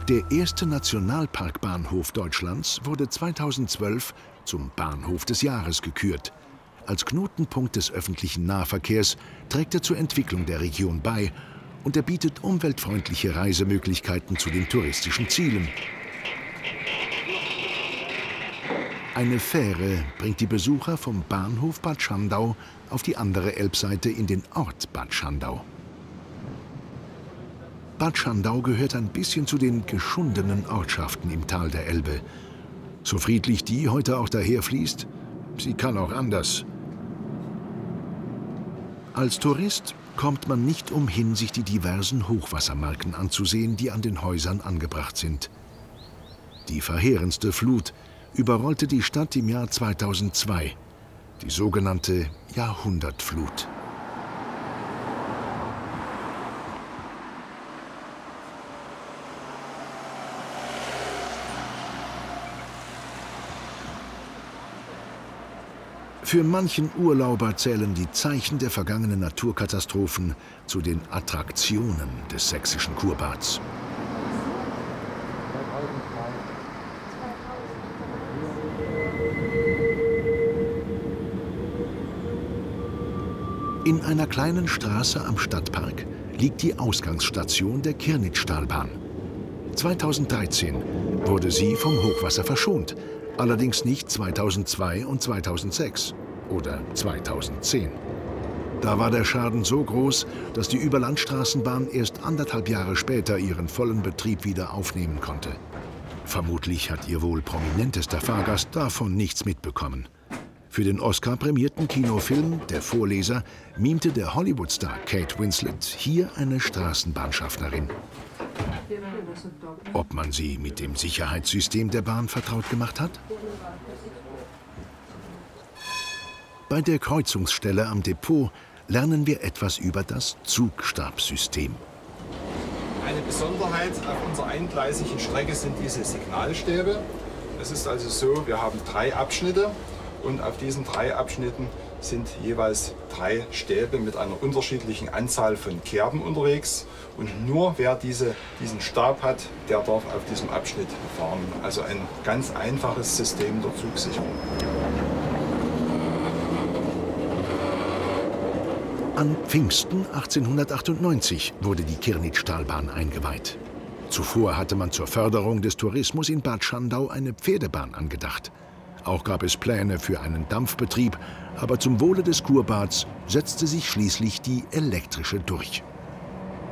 Der erste Nationalparkbahnhof Deutschlands wurde 2012 zum Bahnhof des Jahres gekürt. Als Knotenpunkt des öffentlichen Nahverkehrs trägt er zur Entwicklung der Region bei und er bietet umweltfreundliche Reisemöglichkeiten zu den touristischen Zielen. Eine Fähre bringt die Besucher vom Bahnhof Bad Schandau auf die andere Elbseite in den Ort Bad Schandau. Bad Schandau gehört ein bisschen zu den geschundenen Ortschaften im Tal der Elbe. So friedlich die heute auch daherfließt, sie kann auch anders. Als Tourist kommt man nicht umhin, sich die diversen Hochwassermarken anzusehen, die an den Häusern angebracht sind. Die verheerendste Flut überrollte die Stadt im Jahr 2002, die sogenannte Jahrhundertflut. Für manchen Urlauber zählen die Zeichen der vergangenen Naturkatastrophen zu den Attraktionen des sächsischen Kurbads. In einer kleinen Straße am Stadtpark liegt die Ausgangsstation der Kirnitztalbahn. 2013 wurde sie vom Hochwasser verschont, allerdings nicht 2002 und 2006 oder 2010. Da war der Schaden so groß, dass die Überlandstraßenbahn erst 1,5 Jahre später ihren vollen Betrieb wieder aufnehmen konnte. Vermutlich hat ihr wohl prominentester Fahrgast davon nichts mitbekommen. Für den Oscar-prämierten Kinofilm Der Vorleser mimte der Hollywood-Star Kate Winslet hier eine Straßenbahnschaffnerin. Ob man sie mit dem Sicherheitssystem der Bahn vertraut gemacht hat? Bei der Kreuzungsstelle am Depot lernen wir etwas über das Zugstabsystem. Eine Besonderheit auf unserer eingleisigen Strecke sind diese Signalstäbe. Es ist also so, wir haben 3 Abschnitte. Und auf diesen 3 Abschnitten sind jeweils 3 Stäbe mit einer unterschiedlichen Anzahl von Kerben unterwegs. Und nur wer diesen Stab hat, der darf auf diesem Abschnitt fahren. Also ein ganz einfaches System der Zugsicherung. An Pfingsten 1898 wurde die Kirnitztalbahn eingeweiht. Zuvor hatte man zur Förderung des Tourismus in Bad Schandau eine Pferdebahn angedacht. Auch gab es Pläne für einen Dampfbetrieb, aber zum Wohle des Kurbads setzte sich schließlich die elektrische durch.